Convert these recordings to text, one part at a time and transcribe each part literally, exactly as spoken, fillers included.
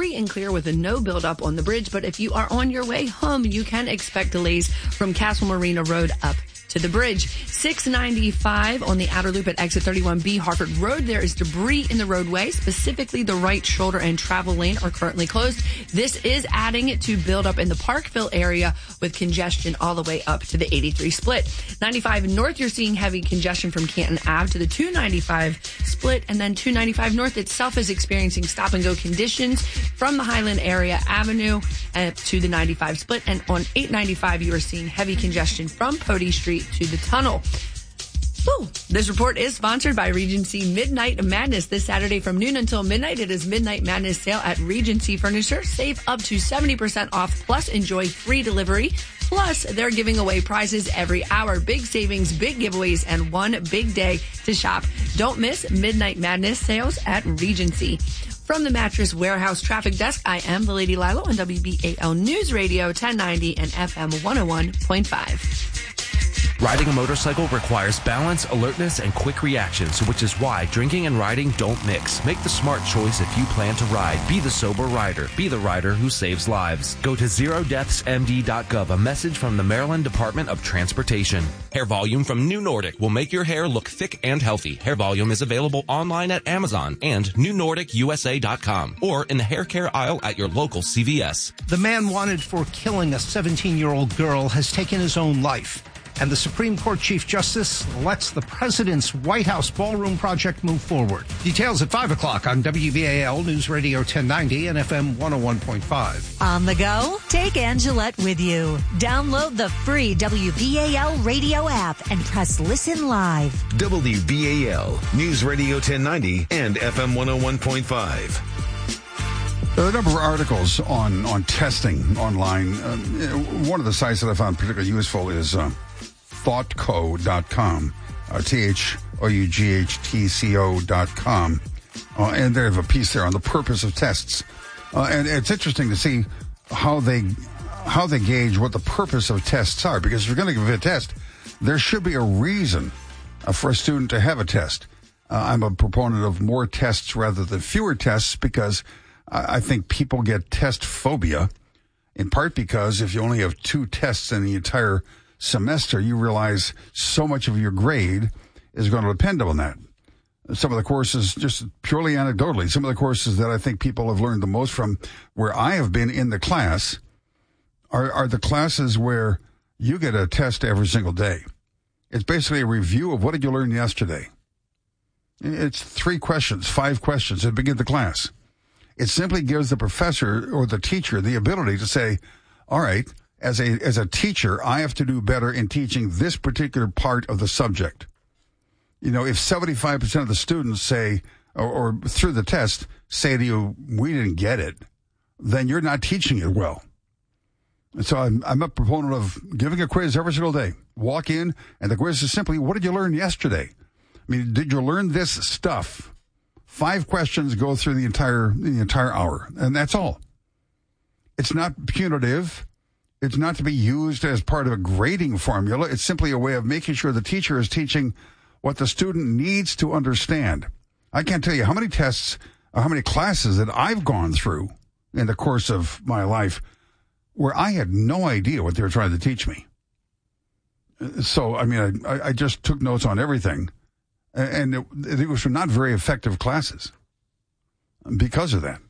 free and clear with a no buildup on the bridge. But if you are on your way home, you can expect delays from Castle Marina Road up to the bridge. six ninety-five on the outer loop at exit thirty-one B Harford Road. There is debris in the roadway, specifically the right shoulder and travel lane are currently closed. This is adding to build up in the Parkville area with congestion all the way up to the eighty-three split. ninety-five north, you're seeing heavy congestion from Canton Ave to the two ninety-five split, and then two ninety-five north itself is experiencing stop and go conditions from the Highland area Avenue uh, to the ninety-five split, and on eight ninety-five you are seeing heavy congestion from Pody Street to the tunnel. Woo. This report is sponsored by Regency Midnight Madness. This Saturday from noon until midnight, it is Midnight Madness sale at Regency Furniture. Save up to seventy percent off, plus enjoy free delivery. Plus, they're giving away prizes every hour. Big savings, big giveaways, and one big day to shop. Don't miss Midnight Madness sales at Regency. From the Mattress Warehouse Traffic Desk, I am the Lady Lilo on W B A L News Radio ten ninety and F M one oh one point five. Riding a motorcycle requires balance, alertness, and quick reactions, which is why drinking and riding don't mix. Make the smart choice if you plan to ride. Be the sober rider. Be the rider who saves lives. Go to zero deaths M D dot gov, a message from the Maryland Department of Transportation. Hair Volume from New Nordic will make your hair look thick and healthy. Hair Volume is available online at Amazon and new nordic U S A dot com or in the hair care aisle at your local C V S. The man wanted for killing a seventeen-year-old girl has taken his own life. And the Supreme Court Chief Justice lets the president's White House Ballroom Project move forward. Details at five o'clock on W B A L News Radio ten ninety and F M one oh one point five. On the go? Take Angelette with you. Download the free W B A L radio app and press listen live. W B A L News Radio ten ninety and F M one oh one point five. There are a number of articles on, on testing online. Uh, one of the sites that I found particularly useful is uh, thought co dot com, uh, T H O U G H T C O dot com. Uh, and they have a piece there on the purpose of tests. Uh, and it's interesting to see how they how they gauge what the purpose of tests are. Because if you're going to give a test, there should be a reason uh, for a student to have a test. Uh, I'm a proponent of more tests rather than fewer tests because I think people get test phobia, in part because if you only have two tests in the entire semester, you realize so much of your grade is going to depend on that. Some of the courses, just purely anecdotally, some of the courses that I think people have learned the most from where I have been in the class are, are the classes where you get a test every single day. It's basically a review of what did you learn yesterday. It's three questions, five questions at the beginning of the class. It simply gives the professor or the teacher the ability to say, all right, as a as a teacher, I have to do better in teaching this particular part of the subject. You know, if seventy-five percent of the students say, or, or through the test, say to you, we didn't get it, then you're not teaching it well. And so I'm, I'm a proponent of giving a quiz every single day. Walk in, and the quiz is simply, what did you learn yesterday? I mean, did you learn this stuff? Five questions go through the entire the entire hour, and that's all. It's not punitive. It's not to be used as part of a grading formula. It's simply a way of making sure the teacher is teaching what the student needs to understand. I can't tell you how many tests, or how many classes that I've gone through in the course of my life where I had no idea what they were trying to teach me. So, I mean, I, I just took notes on everything. And it, it was not very effective classes because of that.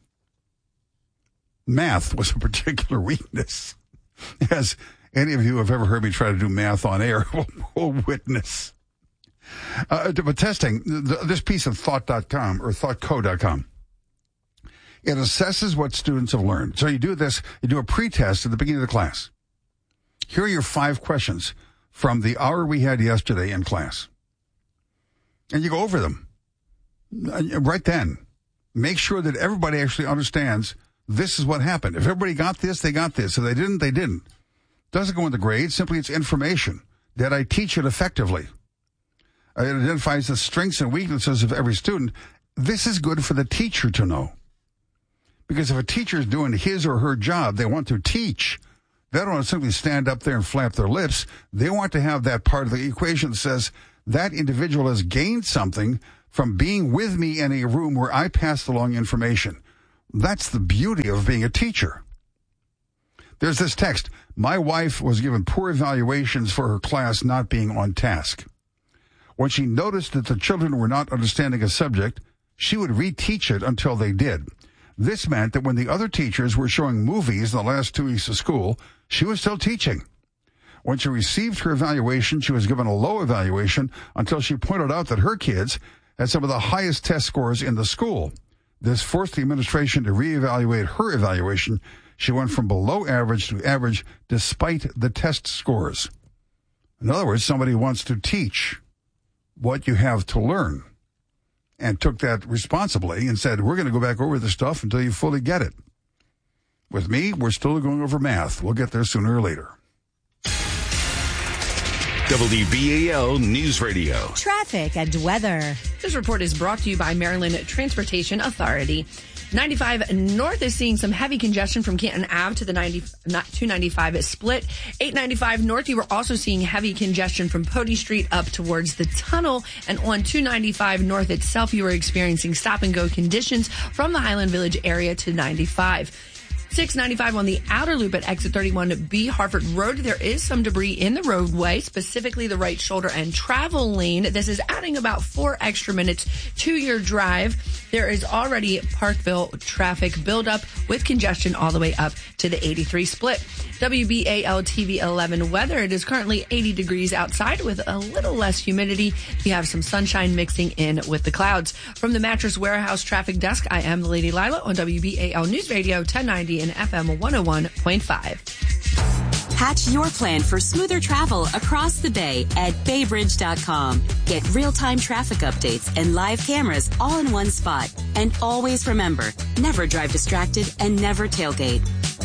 Math was a particular weakness, as any of you who have ever heard me try to do math on air will, will witness. Uh, but testing, the, this piece of thought dot com or thought co dot com, it assesses what students have learned. So you do this, you do a pre-test at the beginning of the class. Here are your five questions from the hour we had yesterday in class. And you go over them right then. Make sure that everybody actually understands this is what happened. If everybody got this, they got this. If they didn't, they didn't. Doesn't go in the grade. Simply it's information. Did I teach it effectively? It identifies the strengths and weaknesses of every student. This is good for the teacher to know. Because if a teacher is doing his or her job, they want to teach. They don't want to simply stand up there and flap their lips. They want to have that part of the equation that says, that individual has gained something from being with me in a room where I passed along information. That's the beauty of being a teacher. There's this text. My wife was given poor evaluations for her class not being on task. When she noticed that the children were not understanding a subject, she would reteach it until they did. This meant that when the other teachers were showing movies the last two weeks of school, she was still teaching. When she received her evaluation, she was given a low evaluation until she pointed out that her kids had some of the highest test scores in the school. This forced the administration to reevaluate her evaluation. She went from below average to average despite the test scores. In other words, somebody wants to teach what you have to learn and took that responsibly and said, we're going to go back over this stuff until you fully get it. With me, we're still going over math. We'll get there sooner or later. W B A L News Radio. Traffic and weather. This report is brought to you by Maryland Transportation Authority. ninety-five North is seeing some heavy congestion from Canton Avenue to the ninety, not two ninety-five split. eight ninety-five North, you were also seeing heavy congestion from Pody Street up towards the tunnel. And on two ninety-five North itself, you were experiencing stop-and-go conditions from the Highland Village area to ninety-five. six ninety-five on the outer loop at exit thirty-one B Harford Road. There is some debris in the roadway, specifically the right shoulder and travel lane. This is adding about four extra minutes to your drive. There is already Parkville traffic buildup with congestion all the way up to the eighty-three split. W B A L T V eleven weather. It is currently eighty degrees outside with a little less humidity. You have some sunshine mixing in with the clouds. From the Mattress Warehouse traffic desk, I am the Lady Lila on W B A L News Radio ten ninety and F M one oh one point five. Hatch your plan for smoother travel across the bay at bay bridge dot com. Get real-time traffic updates and live cameras all in one spot. And always remember, never drive distracted and never tailgate.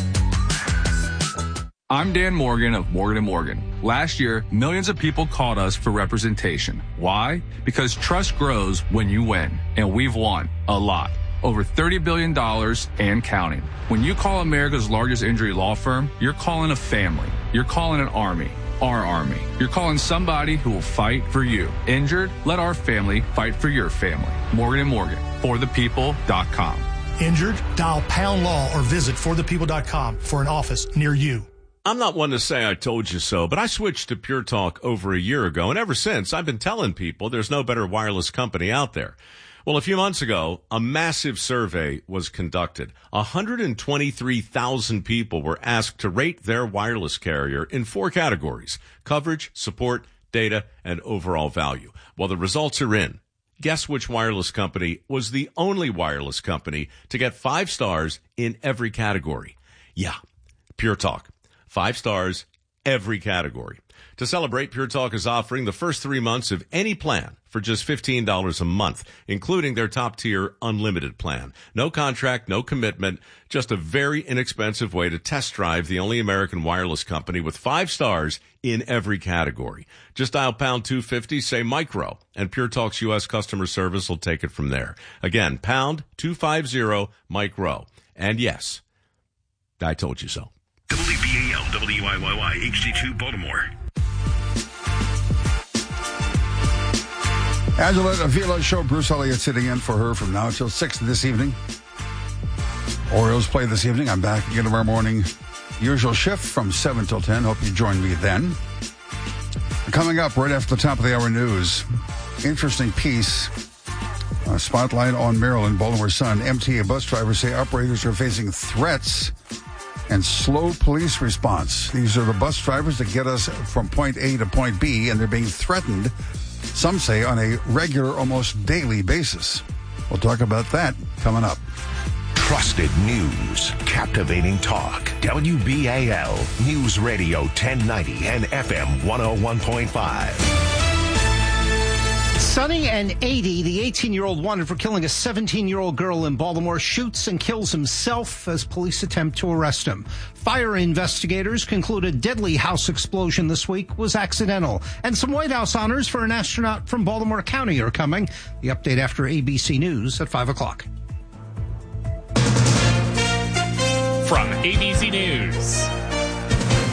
I'm Dan Morgan of Morgan and Morgan. Last year, millions of people called us for representation. Why? Because trust grows when you win, and we've won a lot. Over thirty billion dollars and counting. When you call America's largest injury law firm, you're calling a family. You're calling an army. Our army. You're calling somebody who will fight for you. Injured? Let our family fight for your family. Morgan and Morgan. for the people dot com. Injured? Dial pound law or visit for the people dot com for an office near you. I'm not one to say I told you so, but I switched to Pure Talk over a year ago, and ever since, I've been telling people there's no better wireless company out there. Well, a few months ago, a massive survey was conducted. one hundred twenty-three thousand people were asked to rate their wireless carrier in four categories: coverage, support, data, and overall value. Well, the results are in. Guess which wireless company was the only wireless company to get five stars in every category? Yeah, Pure Talk. Five stars, every category. To celebrate, Pure Talk is offering the first three months of any plan for just fifteen dollars a month, including their top-tier unlimited plan. No contract, no commitment, just a very inexpensive way to test drive the only American wireless company with five stars in every category. Just dial pound two fifty, say micro, and Pure Talk's U S customer service will take it from there. Again, pound two fifty, micro. And yes, I told you so. W B A L, W I Y Y, H D two, Baltimore. Angela Avila show. Bruce Elliott sitting in for her from now until six this evening. Orioles play this evening. I'm back again tomorrow morning. Usual shift from seven till ten. Hope you join me then. Coming up right after the top of the hour news, interesting piece. A spotlight on Maryland. Baltimore Sun. M T A bus drivers say operators are facing threats and slow police response. These are the bus drivers that get us from point A to point B, and they're being threatened, some say, on a regular, almost daily basis. We'll talk about that coming up. Trusted news, captivating talk. W B A L News Radio ten ninety and F M one oh one point five. Sunny and eighty, the eighteen-year-old wanted for killing a seventeen-year-old girl in Baltimore shoots and kills himself as police attempt to arrest him. Fire investigators conclude a deadly house explosion this week was accidental. And some White House honors for an astronaut from Baltimore County are coming. The update after A B C News at five o'clock. From A B C News,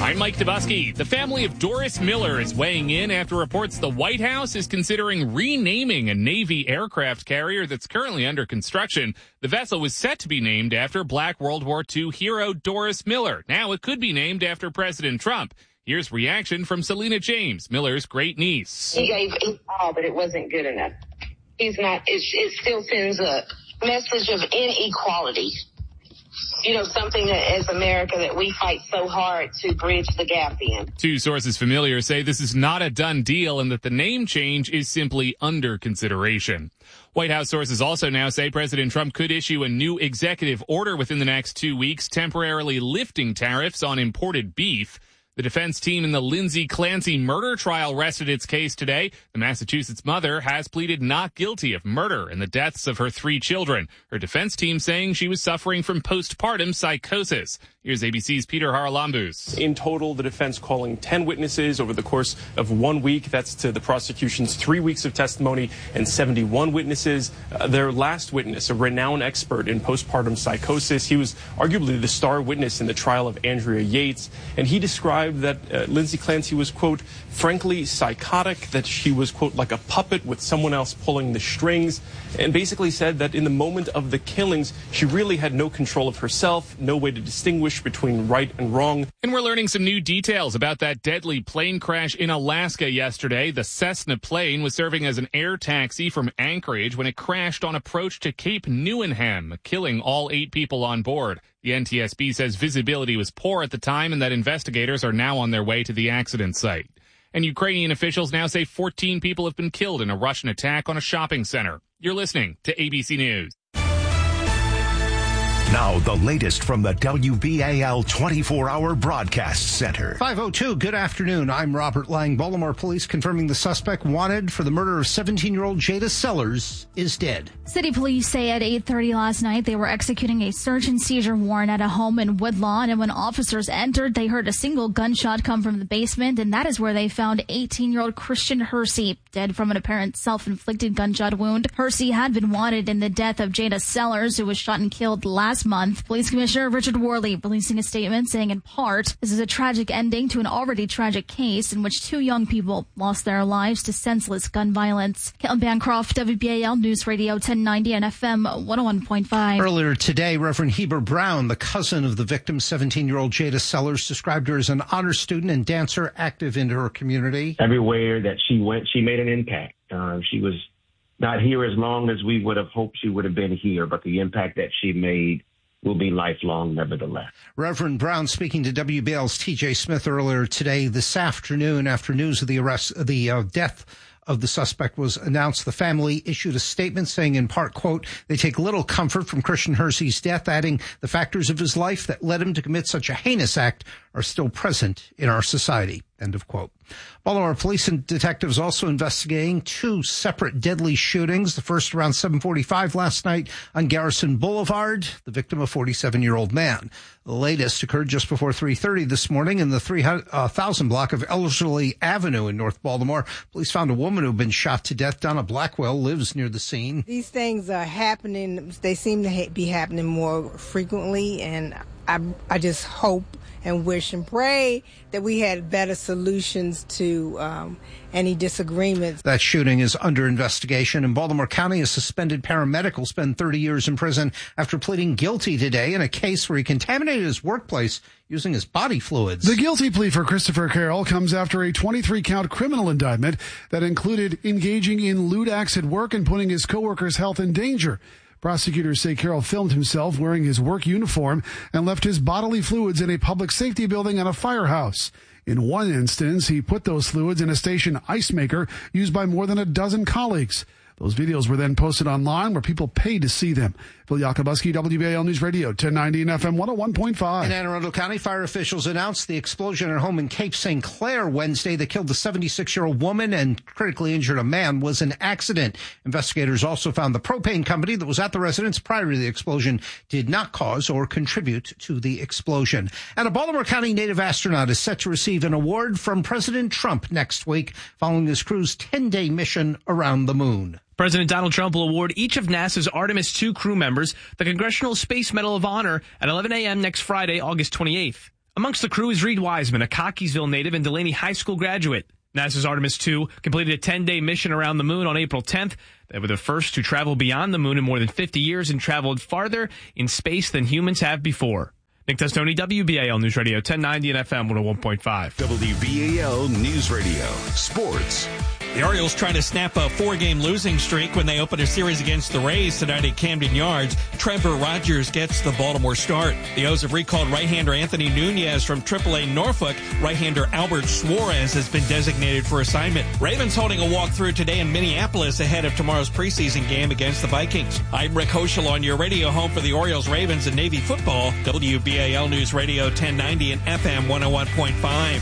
I'm Mike Dubusky. The family of Doris Miller is weighing in after reports the White House is considering renaming a Navy aircraft carrier that's currently under construction. The vessel was set to be named after Black World War Two hero Doris Miller. Now it could be named after President Trump. Here's reaction from Selena James, Miller's great niece. He gave his all, but it wasn't good enough. He's not, it, it still sends a message of inequality. You know, something that as America that we fight so hard to bridge the gap in. Two sources familiar say this is not a done deal and that the name change is simply under consideration. White House sources also now say President Trump could issue a new executive order within the next two weeks, temporarily lifting tariffs on imported beef. The defense team in the Lindsay Clancy murder trial rested its case today. The Massachusetts mother has pleaded not guilty of murder in the deaths of her three children. Her defense team saying she was suffering from postpartum psychosis. Here's A B C's Peter Haralambous. In total, the defense calling ten witnesses over the course of one week. That's to the prosecution's three weeks of testimony and seventy-one witnesses. Uh, their last witness, a renowned expert in postpartum psychosis. He was arguably the star witness in the trial of Andrea Yates, and he described that uh, Lindsay Clancy was, quote, frankly psychotic, that she was, quote, like a puppet with someone else pulling the strings, and basically said that in the moment of the killings, she really had no control of herself, no way to distinguish between right and wrong. And we're learning some new details about that deadly plane crash in Alaska yesterday. The Cessna plane was serving as an air taxi from Anchorage when it crashed on approach to Cape Newenham, killing all eight people on board. The N T S B says visibility was poor at the time and that investigators are now on their way to the accident site. And Ukrainian officials now say fourteen people have been killed in a Russian attack on a shopping center. You're listening to A B C News. Now, the latest from the W B A L twenty-four hour Broadcast Center. five oh two, good afternoon. I'm Robert Lang. Baltimore police confirming the suspect wanted for the murder of seventeen-year-old Jada Sellers is dead. City police say at eight thirty last night they were executing a search and seizure warrant at a home in Woodlawn, and when officers entered, they heard a single gunshot come from the basement, and that is where they found eighteen-year-old Christian Hersey, dead from an apparent self-inflicted gunshot wound. Hersey had been wanted in the death of Jada Sellers, who was shot and killed last month. Police Commissioner Richard Worley releasing a statement saying, in part, this is a tragic ending to an already tragic case in which two young people lost their lives to senseless gun violence. Caitlin Bancroft, W B A L News Radio ten ninety and F M one oh one point five. Earlier today, Reverend Heber Brown, the cousin of the victim, seventeen-year-old Jada Sellers, described her as an honor student and dancer active in her community. Everywhere that she went, she made an impact. Uh, she was not here as long as we would have hoped she would have been here, but the impact that she made will be lifelong nevertheless. Reverend Brown speaking to W B L's T J Smith earlier today. This afternoon, after news of the arrest, the uh, death of the suspect was announced, the family issued a statement saying in part, quote, they take little comfort from Christian Hersey's death, adding the factors of his life that led him to commit such a heinous act are still present in our society, end of quote. Baltimore police and detectives also investigating two separate deadly shootings. The first around seven forty-five last night on Garrison Boulevard, the victim a forty-seven-year-old man. The latest occurred just before three thirty this morning in the three thousand block of Ellerslie Avenue in North Baltimore. Police found a woman who had been shot to death. Donna Blackwell lives near the scene. These things are happening. They seem to ha- be happening more frequently, and I, I just hope and wish and pray that we had better solutions to um, any disagreements. That shooting is under investigation, and Baltimore County has suspended paramedical spend thirty years in prison after pleading guilty today in a case where he contaminated his workplace using his body fluids. The guilty plea for Christopher Carroll comes after a twenty-three count criminal indictment that included engaging in lewd acts at work and putting his coworkers' health in danger. Prosecutors say Carroll filmed himself wearing his work uniform and left his bodily fluids in a public safety building and a firehouse. In one instance, he put those fluids in a station ice maker used by more than a dozen colleagues. Those videos were then posted online where people paid to see them. Phil Yakubuski, W B A L News Radio, ten ninety and F M one oh one point five. In Anne Arundel County, fire officials announced the explosion at a home in Cape Saint Clair Wednesday that killed the seventy-six-year-old woman and critically injured a man was an accident. Investigators also found the propane company that was at the residence prior to the explosion did not cause or contribute to the explosion. And a Baltimore County native astronaut is set to receive an award from President Trump next week following his crew's ten-day mission around the moon. President Donald Trump will award each of NASA's Artemis two crew members the Congressional Space Medal of Honor at eleven a.m. next Friday, August twenty-eighth. Amongst the crew is Reed Wiseman, a Cockeysville native and Delaney High School graduate. NASA's Artemis two completed a ten-day mission around the moon on April tenth. They were the first to travel beyond the moon in more than fifty years and traveled farther in space than humans have before. Nick Testoni, W B A L News Radio, ten ninety and F M one oh one point five. W B A L News Radio, sports. The Orioles trying to snap a four-game losing streak when they open a series against the Rays tonight at Camden Yards. Trevor Rogers gets the Baltimore start. The O's have recalled right-hander Anthony Nunez from triple A Norfolk. Right-hander Albert Suarez has been designated for assignment. Ravens holding a walkthrough today in Minneapolis ahead of tomorrow's preseason game against the Vikings. I'm Rick Hoschel on your radio home for the Orioles, Ravens, and Navy football. W B A L News Radio ten ninety and F M one oh one point five.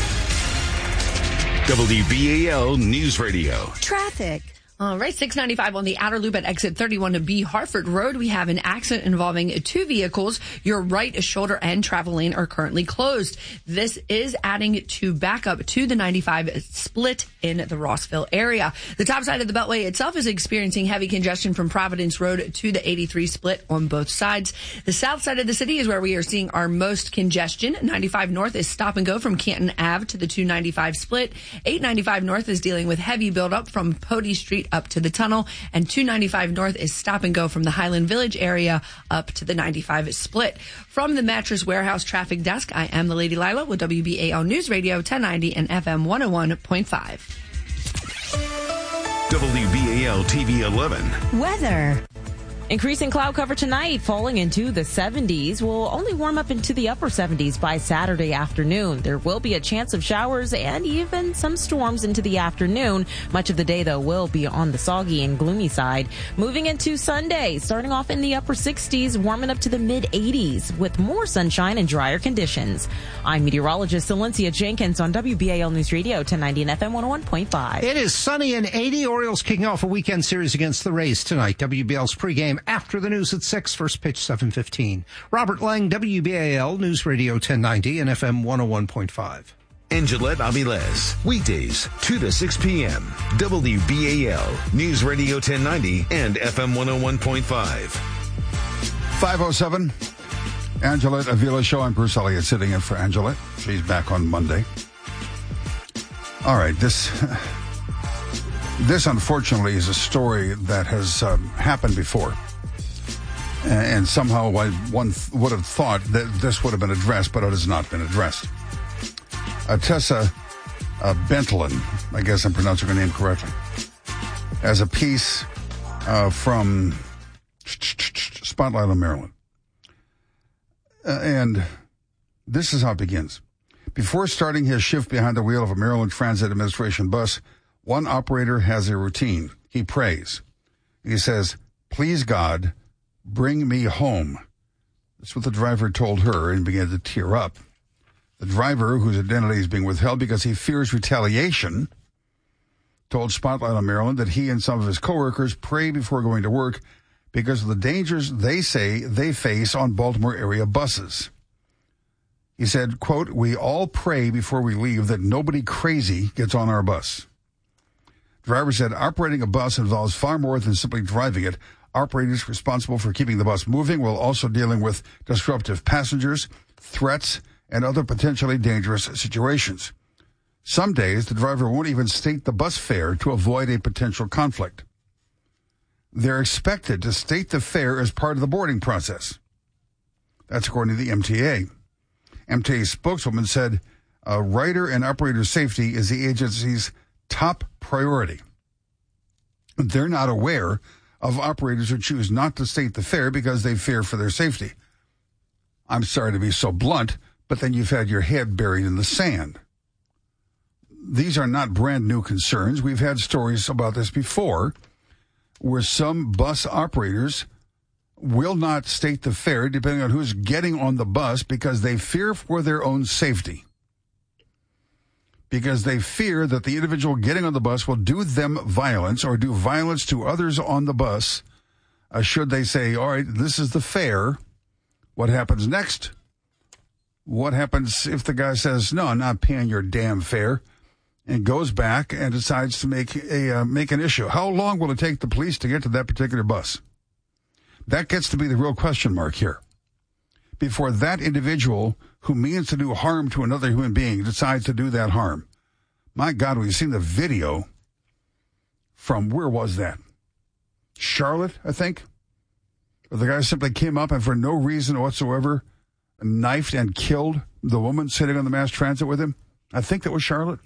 W B A L News Radio. Traffic. All right, six ninety-five on the outer loop at exit thirty-one to B Hartford Road. We have an accident involving two vehicles. Your right shoulder and travel lane are currently closed. This is adding to backup to the ninety-five split in the Rossville area. The top side of the Beltway itself is experiencing heavy congestion from Providence Road to the eighty-three split on both sides. The south side of the city is where we are seeing our most congestion. ninety-five North is stop and go from Canton Avenue to the two ninety-five split. eight ninety-five North is dealing with heavy buildup from Pody Street up to the tunnel, and two ninety-five North is stop and go from the Highland Village area up to the ninety-five split. From the Mattress Warehouse traffic desk, I am the Lady Lila with W B A L News Radio ten ninety and F M one oh one point five. W B A L T V eleven. Weather. Increasing cloud cover tonight, falling into the seventies. Will only warm up into the upper seventies by Saturday afternoon. There will be a chance of showers and even some storms into the afternoon. Much of the day, though, will be on the soggy and gloomy side. Moving into Sunday, starting off in the upper sixties, warming up to the mid eighties with more sunshine and drier conditions. I'm meteorologist Celencia Jenkins on W B A L News Radio ten ninety and F M one oh one point five. It is sunny and eighty. Orioles kicking off a weekend series against the Rays tonight. W B L's pregame after the news at six, first pitch seven fifteen. Robert Lang, W B A L News Radio ten ninety and F M one oh one point five. Angelette Avilés, weekdays, two to six p.m. W B A L News Radio ten ninety and F M one oh one point five. five oh seven, Angelette Avilés Show. I'm Bruce Elliott sitting in for Angelette. She's back on Monday. All right, this... This, unfortunately, is a story that has um, happened before. And, and somehow I, one th- would have thought that this would have been addressed, but it has not been addressed. Uh, Tessa uh, Bentolin, I guess I'm pronouncing her name correctly, has a piece uh, from Spotlight on Maryland. Uh, and this is how it begins. Before starting his shift behind the wheel of a Maryland Transit Administration bus, one operator has a routine. He prays. He says, "Please, God, bring me home." That's what the driver told her and began to tear up. The driver, whose identity is being withheld because he fears retaliation, told Spotlight on Maryland that he and some of his coworkers pray before going to work because of the dangers they say they face on Baltimore area buses. He said, quote, "We all pray before we leave that nobody crazy gets on our bus." Driver said operating a bus involves far more than simply driving it. Operators responsible for keeping the bus moving while also dealing with disruptive passengers, threats, and other potentially dangerous situations. Some days, the driver won't even state the bus fare to avoid a potential conflict. They're expected to state the fare as part of the boarding process. That's according to the M T A. M T A spokeswoman said, uh, rider and operator safety is the agency's top priority. They're not aware of operators who choose not to state the fare because they fear for their safety. I'm sorry to be so blunt, but then you've had your head buried in the sand. These are not brand new concerns. We've had stories about this before, where some bus operators will not state the fare depending on who's getting on the bus because they fear for their own safety. Because they fear that the individual getting on the bus will do them violence or do violence to others on the bus. Uh, should they say, all right, this is the fare, what happens next? What happens if the guy says, no, I'm not paying your damn fare, and goes back and decides to make a uh, make an issue? How long will it take the police to get to that particular bus? That gets to be the real question mark here. before that individual who means to do harm to another human being decides to do that harm. My God, we've seen the video from, where was that? Charlotte, I think? Where the guy simply came up and for no reason whatsoever knifed and killed the woman sitting on the mass transit with him. I think that was Charlotte.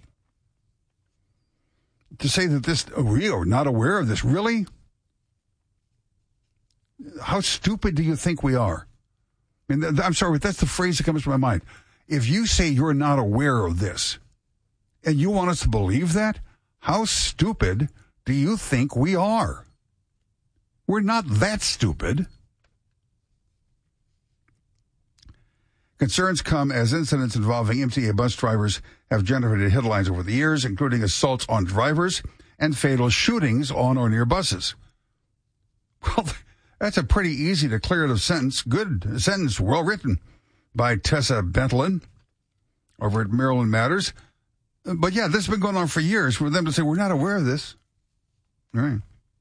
To say that this, oh, we are not aware of this, really? How stupid do you think we are? I mean, I'm sorry, but that's the phrase that comes to my mind. If you say you're not aware of this, and you want us to believe that, how stupid do you think we are? We're not that stupid. Concerns come as incidents involving M T A bus drivers have generated headlines over the years, including assaults on drivers and fatal shootings on or near buses. Well, that's a pretty easy declarative sentence. Good sentence, well written by Tessa Bentolin over at Maryland Matters. But yeah, this has been going on for years for them to say, we're not aware of this. All right.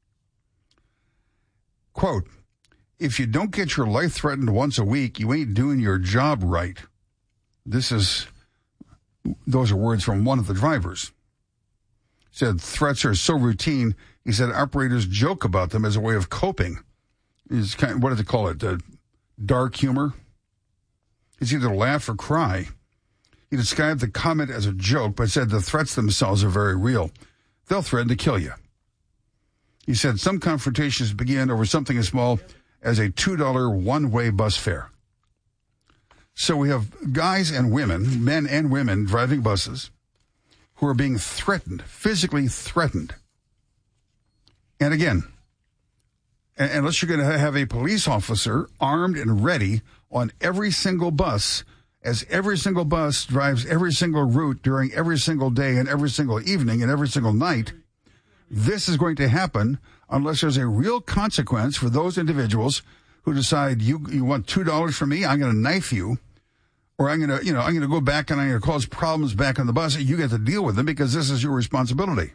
Quote, if you don't get your life threatened once a week, you ain't doing your job right. This is, those are words from one of the drivers. He said, threats are so routine, he said operators joke about them as a way of coping. It's kind of, what do they call it? Uh, dark humor. It's either laugh or cry. He described the comment as a joke, but said the threats themselves are very real. They'll threaten to kill you. He said some confrontations begin over something as small as a two dollar one-way bus fare. So we have guys and women, men and women, driving buses who are being threatened, physically threatened. And again, unless you're going to have a police officer armed and ready on every single bus, as every single bus drives every single route during every single day and every single evening and every single night, this is going to happen unless there's a real consequence for those individuals who decide you you want two dollars from me, I'm going to knife you, or I'm going to, you know, I'm going to go back and I'm going to cause problems back on the bus. You get to deal with them because this is your responsibility.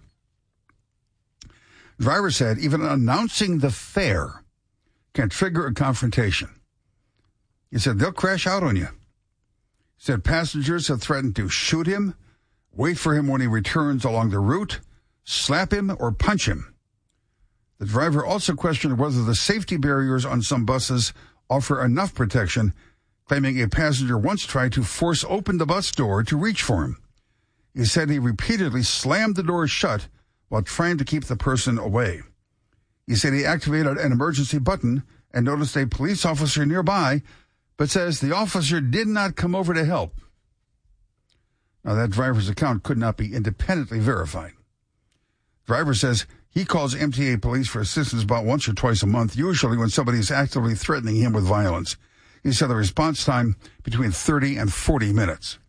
Driver said even announcing the fare can trigger a confrontation. He said they'll crash out on you. He said passengers have threatened to shoot him, wait for him when he returns along the route, slap him, or punch him. The driver also questioned whether the safety barriers on some buses offer enough protection, claiming a passenger once tried to force open the bus door to reach for him. He said he repeatedly slammed the door shut while trying to keep the person away. He said he activated an emergency button and noticed a police officer nearby, but says the officer did not come over to help. Now, that driver's account could not be independently verified. Driver says he calls M T A police for assistance about once or twice a month, usually when somebody is actively threatening him with violence. He said the response time between thirty and forty minutes.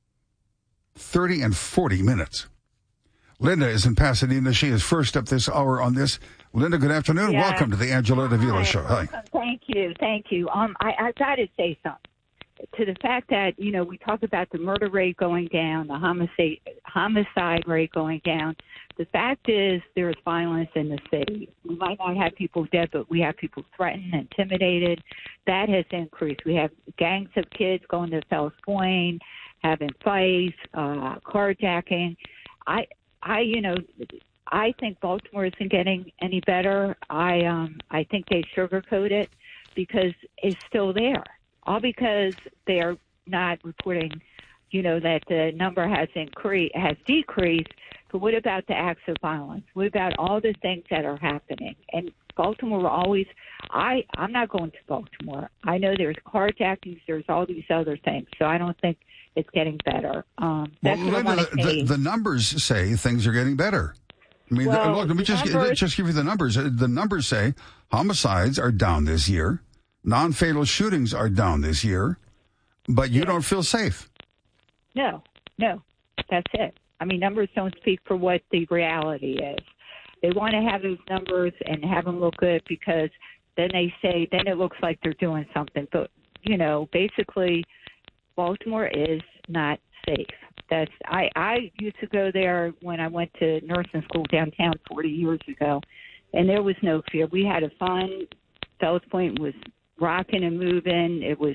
thirty and forty minutes. Linda is in Pasadena. She is first up this hour on this. Linda, good afternoon. Yeah. Welcome to the Angela Davila Show. Hi. Thank you. Thank you. Um, I, I got to say something to the fact that, you know, we talk about the murder rate going down, the homicide, homicide rate going down. The fact is there is violence in the city. We might not have people dead, but we have people threatened, intimidated. That has increased. We have gangs of kids going to Fells Point, having fights, uh, carjacking. I, I, you know, I think Baltimore isn't getting any better. I, um, I think they sugarcoat it because it's still there. All because they are not reporting, you know, that the number has increased, has decreased. But what about the acts of violence? What about all the things that are happening? And Baltimore will always, I, I'm not going to Baltimore. I know there's carjackings, there's all these other things. So I don't think it's getting better. Um, that's well, what Linda, I want to say. the, the numbers say things are getting better. I mean, Well, look, let me just, numbers- just give you the numbers. The numbers say homicides are down this year. Non-fatal shootings are down this year, but you don't feel safe. No, no, that's it. I mean, numbers don't speak for what the reality is. They want to have those numbers and have them look good because then they say, then it looks like they're doing something. But, you know, basically, Baltimore is not safe. That's I, I used to go there when I went to nursing school downtown forty years ago, and there was no fear. We had a fun. Fells Point was rocking and moving. It was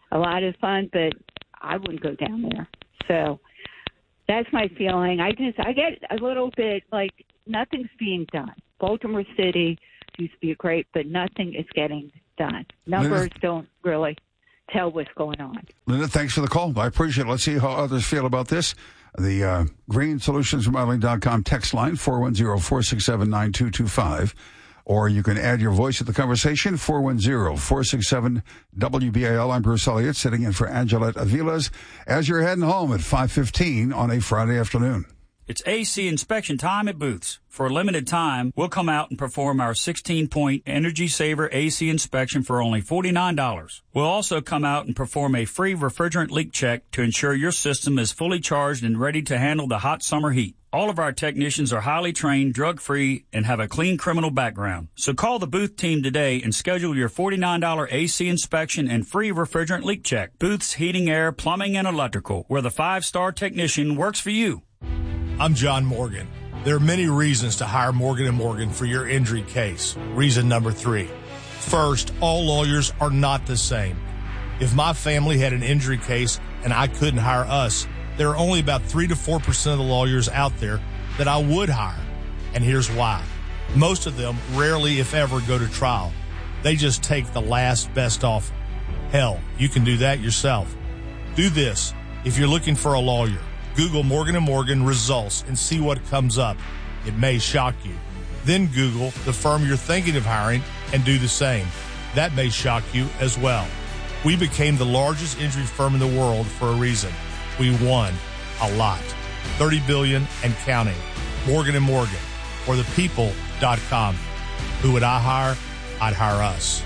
a lot of fun, but I wouldn't go down there. So that's my feeling. I just, I get a little bit like nothing's being done. Baltimore City used to be great, but nothing is getting done. Numbers Linda, don't really tell what's going on. Linda, thanks for the call. I appreciate it. Let's see how others feel about this. The uh, Green Solutions Remodeling dot com text line, four one zero, four six seven, nine two two five. Or you can add your voice to the conversation, four one zero, four six seven, W B A L. I'm Bruce Elliott, sitting in for Angelette Aviles as you're heading home at five fifteen on a Friday afternoon. It's A C inspection time at Booth's. For a limited time, we'll come out and perform our sixteen-point Energy Saver A C inspection for only forty-nine dollars. We'll also come out and perform a free refrigerant leak check to ensure your system is fully charged and ready to handle the hot summer heat. All of our technicians are highly trained, drug-free, and have a clean criminal background. So call the Booth team today and schedule your forty-nine dollars A C inspection and free refrigerant leak check. Booth's Heating, Air, Plumbing, and Electrical, where the five-star technician works for you. I'm John Morgan. There are many reasons to hire Morgan and Morgan for your injury case. Reason number three. First, all lawyers are not the same. If my family had an injury case and I couldn't hire us, there are only about three to four percent of the lawyers out there that I would hire. And here's why. Most of them rarely, if ever, go to trial. They just take the last best offer. Hell, you can do that yourself. Do this. If you're looking for a lawyer, Google Morgan and Morgan results and see what comes up. It may shock you. Then Google the firm you're thinking of hiring and do the same. That may shock you as well. We became the largest injury firm in the world for a reason. We won a lot. thirty billion dollars and counting. Morgan and Morgan or the people dot com. Who would I hire? I'd hire us.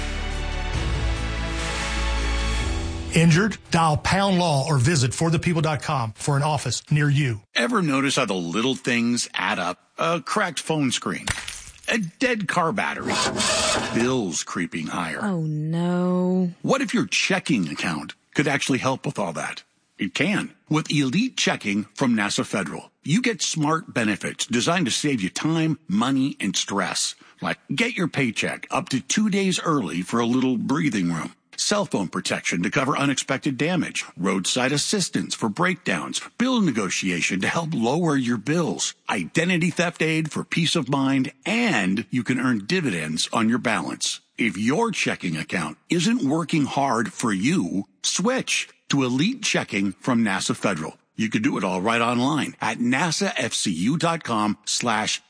Injured? Dial pound law or visit for the people dot com for an office near you. Ever notice how the little things add up? A cracked phone screen, a dead car battery, bills creeping higher. Oh, no. What if your checking account could actually help with all that? It can. With Elite Checking from NASA Federal, you get smart benefits designed to save you time, money, and stress. Like get your paycheck up to two days early for a little breathing room. Cell phone protection to cover unexpected damage, roadside assistance for breakdowns, bill negotiation to help lower your bills, identity theft aid for peace of mind, and you can earn dividends on your balance. If your checking account isn't working hard for you, switch to Elite Checking from NASA Federal. You can do it all right online at nasafcu.com slash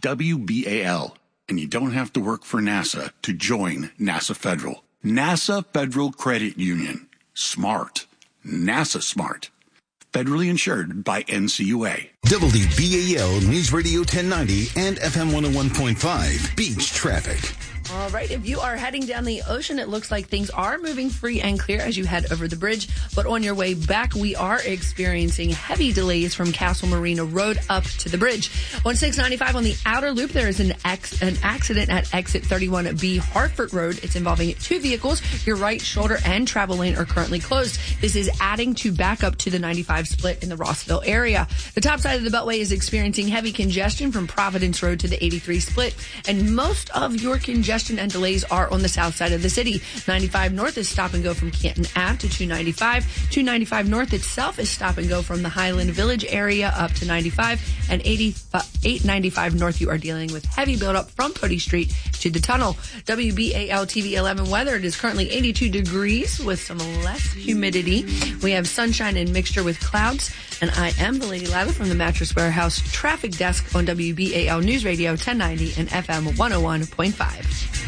WBAL. And you don't have to work for NASA to join NASA Federal. NASA Federal Credit Union. Smart. NASA smart. Federally insured by N C U A. W B A L News Radio ten ninety and F M one oh one point five. Beach traffic. All right. If you are heading down the ocean, it looks like things are moving free and clear as you head over the bridge. But on your way back, we are experiencing heavy delays from Castle Marina Road up to the bridge. On six ninety-five on the outer loop, there is an, ex- an accident at exit thirty-one B Hartford Road. It's involving two vehicles. Your right shoulder and travel lane are currently closed. This is adding to backup to the ninety-five split in the Rossville area. The top side of the Beltway is experiencing heavy congestion from Providence Road to the eighty-three split. And most of your congestion and delays are on the south side of the city. ninety-five North is stop and go from Canton Ave to two ninety-five. two ninety-five North itself is stop and go from the Highland Village area up to ninety-five. And eight ninety-five North, you are dealing with heavy buildup from Cody Street to the tunnel. W B A L T V eleven weather. It is currently eighty-two degrees with some less humidity. We have sunshine and mixture with clouds. And I am the Lady Lila from the Mattress Warehouse traffic desk on W B A L News Radio ten ninety and F M one oh one point five.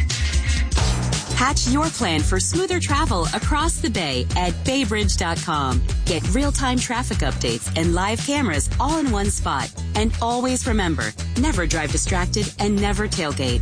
Hatch your plan for smoother travel across the bay at bay bridge dot com. Get real-time traffic updates and live cameras all in one spot. And always remember, never drive distracted and never tailgate.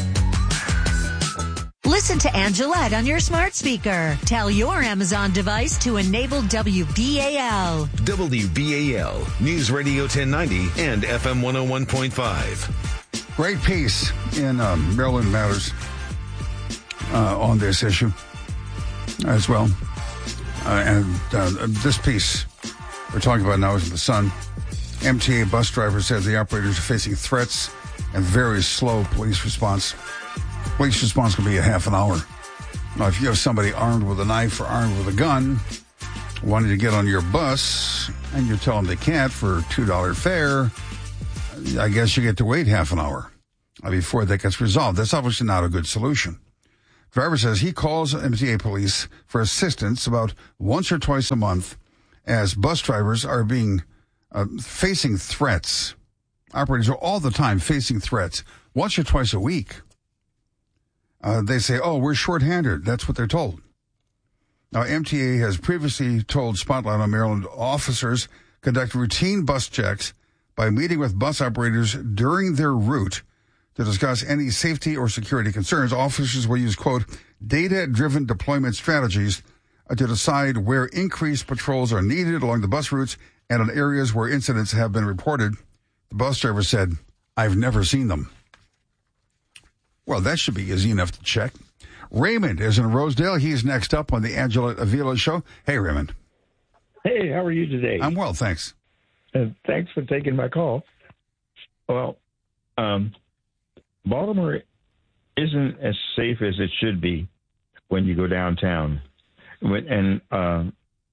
Listen to Angelette on your smart speaker. Tell your Amazon device to enable W B A L. W B A L News Radio ten ninety and F M one oh one point five. Great piece in um, Maryland Matters uh, on this issue as well. Uh, and uh, this piece we're talking about now is in the Sun. M T A bus driver said the operators are facing threats and very slow police response. Police response can be a half an hour. Now, if you have somebody armed with a knife or armed with a gun wanting to get on your bus and you tell them they can't for two dollars fare, I guess you get to wait half an hour before that gets resolved. That's obviously not a good solution. Driver says he calls M T A police for assistance about once or twice a month as bus drivers are being uh, facing threats. Operators are all the time facing threats. Once or twice a week, uh, they say, oh, we're shorthanded. That's what they're told. Now, M T A has previously told Spotlight on Maryland officers conduct routine bus checks by meeting with bus operators during their route to discuss any safety or security concerns. Officers will use, quote, data-driven deployment strategies uh, to decide where increased patrols are needed along the bus routes and in areas where incidents have been reported. The bus driver said, I've never seen them. Well, that should be easy enough to check. Raymond is in Rosedale. He's next up on the Angela Avila Show. Hey, Raymond. Hey, how are you today? I'm well, thanks. And thanks for taking my call. Well, um, Baltimore isn't as safe as it should be when you go downtown. When, and uh,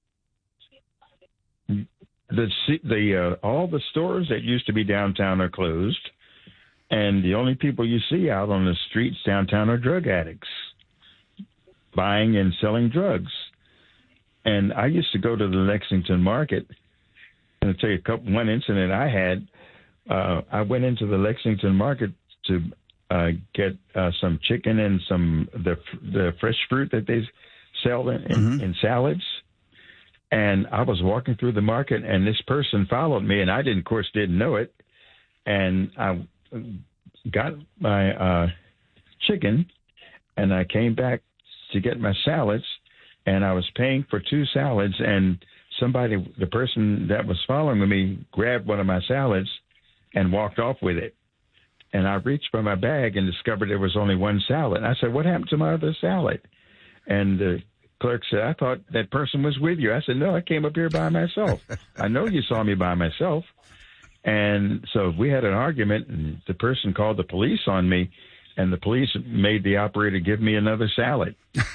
the the uh, all the stores that used to be downtown are closed, and the only people you see out on the streets downtown are drug addicts buying and selling drugs. And I used to go to the Lexington Market, and I'll tell you a couple, one incident I had. Uh, I went into the Lexington Market to uh, get uh, some chicken and some the the fresh fruit that they sell in, mm-hmm. in salads. And I was walking through the market, and this person followed me, and I didn't, of course, didn't know it. And I got my uh, chicken, and I came back to get my salads, and I was paying for two salads, and somebody, the person that was following me, grabbed one of my salads and walked off with it. And I reached for my bag and discovered there was only one salad. And I said, what happened to my other salad? And the clerk said, I thought that person was with you. I said, no, I came up here by myself. I know you saw me by myself. And so we had an argument, and the person called the police on me, and the police made the operator give me another salad.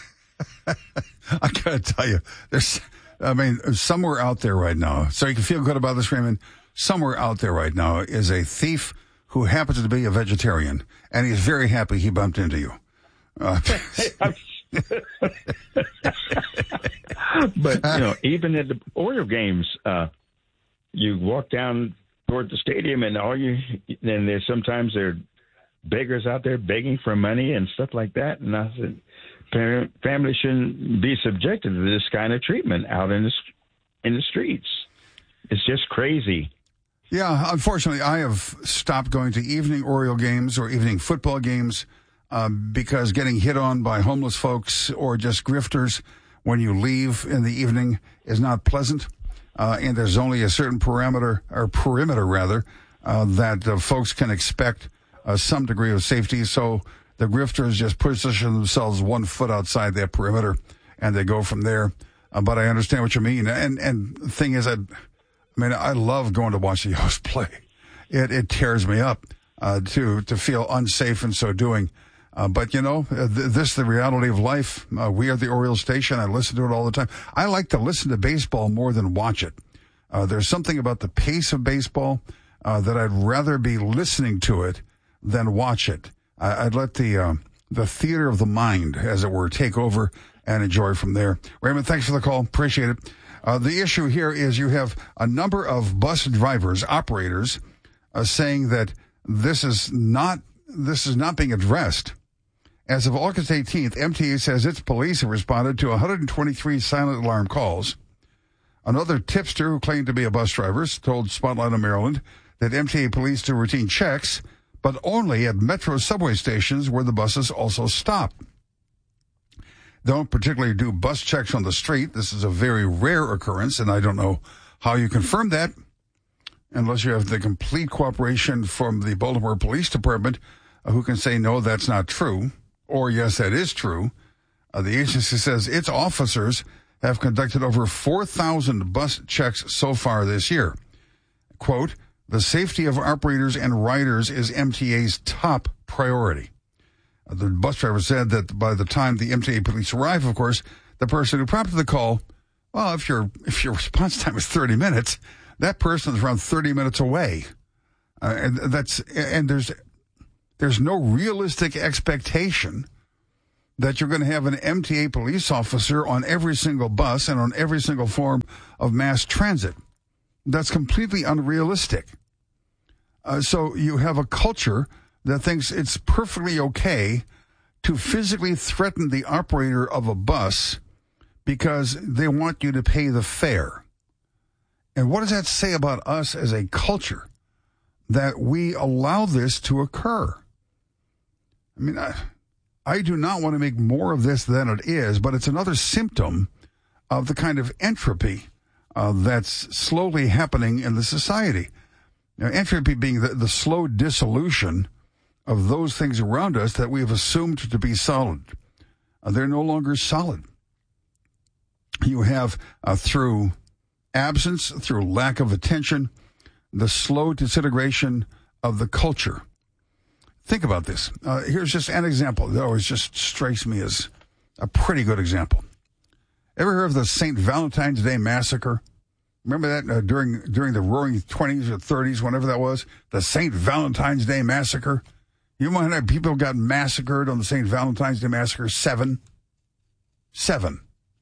I got to tell you, there's, I mean, somewhere out there right now, so you can feel good about this, Raymond, somewhere out there right now is a thief who happens to be a vegetarian, and he's very happy he bumped into you. Uh, But, you know, even at the Oriole games, uh, you walk down toward the stadium, and all you, and there's sometimes there are beggars out there begging for money and stuff like that. And I said, parent, families shouldn't be subjected to this kind of treatment out in the, in the streets. It's just crazy. Yeah, unfortunately, I have stopped going to evening Oriole games or evening football games uh, because getting hit on by homeless folks or just grifters when you leave in the evening is not pleasant. Uh, and there's only a certain parameter, or perimeter rather, uh, that uh, folks can expect uh, some degree of safety. So the grifters just position themselves one foot outside that perimeter, and they go from there. Uh, but I understand what you mean. And and the thing is, that, I mean, I love going to watch the Yost play. It it tears me up uh, to to feel unsafe in so doing. Uh, but, you know, th- this is the reality of life. Uh, we are the Orioles station. I listen to it all the time. I like to listen to baseball more than watch it. Uh, there's something about the pace of baseball uh, that I'd rather be listening to it than watch it. I- I'd let the uh, the theater of the mind, as it were, take over and enjoy from there. Raymond, thanks for the call. Appreciate it. Uh, the issue here is you have a number of bus drivers, operators, uh, saying that this is not this is not being addressed. As of August eighteenth, M T A says its police have responded to one hundred twenty-three silent alarm calls. Another tipster who claimed to be a bus driver told Spotlight on Maryland that M T A police do routine checks, but only at metro subway stations where the buses also stop. They don't particularly do bus checks on the street. This is a very rare occurrence, and I don't know how you confirm that unless you have the complete cooperation from the Baltimore Police Department, uh, who can say, no, that's not true. Or, yes, that is true. Uh, the agency says its officers have conducted over four thousand bus checks so far this year. Quote, the safety of operators and riders is M T A's top priority. Uh, the bus driver said that by the time the M T A police arrive, of course, the person who prompted the call, well, if your if your response time is thirty minutes, that person is around thirty minutes away, uh, and that's and there's there's no realistic expectation that you're going to have an M T A police officer on every single bus and on every single form of mass transit. That's completely unrealistic. Uh, so you have a culture that thinks it's perfectly okay to physically threaten the operator of a bus because they want you to pay the fare. And what does that say about us as a culture, that we allow this to occur? I mean, I, I do not want to make more of this than it is, but it's another symptom of the kind of entropy uh, that's slowly happening in the society. Now, entropy being the, the slow dissolution of those things around us that we have assumed to be solid. Uh, they're no longer solid. You have, uh, through absence, through lack of attention, the slow disintegration of the culture. Think about this. Uh, here's just an example that always just strikes me as a pretty good example. Ever heard of the Saint Valentine's Day Massacre? Remember that uh, during during the roaring twenties or thirties, whenever that was? The Saint Valentine's Day Massacre? You know how many people got massacred on the Saint Valentine's Day Massacre? Seven. Seven.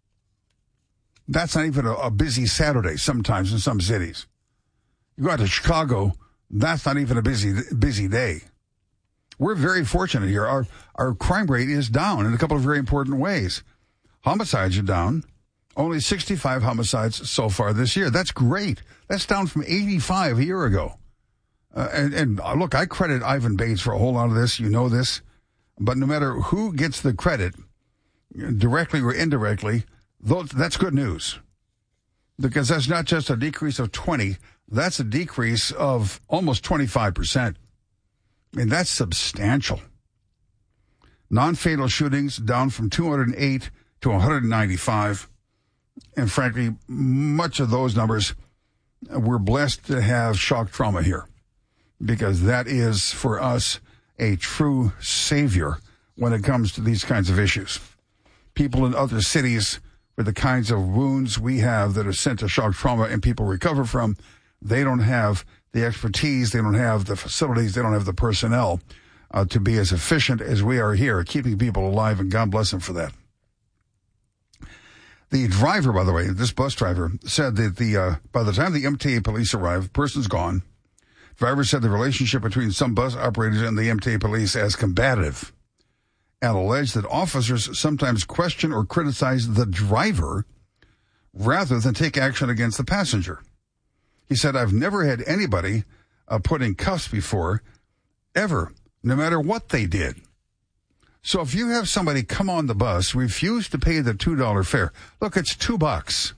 That's not even a, a busy Saturday sometimes in some cities. You go out to Chicago, that's not even a busy busy day. We're very fortunate here. Our our crime rate is down in a couple of very important ways. Homicides are down. Only sixty-five homicides so far this year. That's great. That's down from eighty-five a year ago. Uh, and, and uh, look, I credit Ivan Bates for a whole lot of this. You know this. But no matter who gets the credit, directly or indirectly, those, that's good news. Because that's not just a decrease of twenty. That's a decrease of almost twenty-five percent. I mean, that's substantial. Non-fatal shootings down from two hundred eight to one hundred ninety-five. And frankly, much of those numbers, we're blessed to have shock trauma here, because that is, for us, a true savior when it comes to these kinds of issues. People in other cities with the kinds of wounds we have that are sent to shock trauma and people recover from, they don't have the expertise, they don't have the facilities, they don't have the personnel uh, to be as efficient as we are here, keeping people alive, and God bless them for that. The driver, by the way, this bus driver, said that the uh, by the time the M T A police arrived, person's gone. Driver said the relationship between some bus operators and the M T A police as combative, and alleged that officers sometimes question or criticize the driver rather than take action against the passenger. He said, I've never had anybody uh, put in cuffs before, ever, no matter what they did. So if you have somebody come on the bus, refuse to pay the two dollar fare, look, it's two bucks.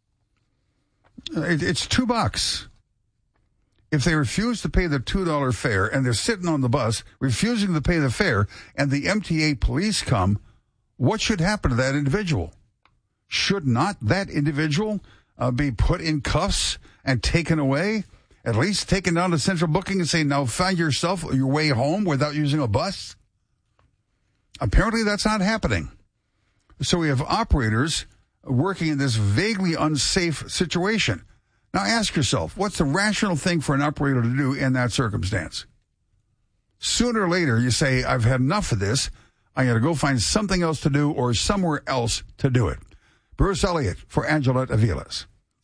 It, it's two bucks. If they refuse to pay the two dollar fare and they're sitting on the bus, refusing to pay the fare, and the M T A police come, what should happen to that individual? Should not that individual uh, be put in cuffs and taken away? At least taken down to central booking and say, now find yourself your way home without using a bus? Apparently that's not happening. So we have operators working in this vaguely unsafe situation. Now ask yourself, what's the rational thing for an operator to do in that circumstance? Sooner or later, you say, I've had enough of this. I got to go find something else to do or somewhere else to do it. Bruce Elliott for Angela Aviles.